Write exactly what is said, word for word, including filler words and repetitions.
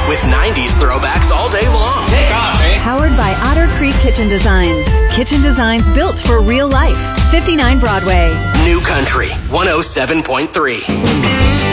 with nineties throwbacks all day long. Take off, eh? Powered by Otter Creek Kitchen Designs. Kitchen designs built for real life. fifty-nine Broadway. New Country one oh seven point three.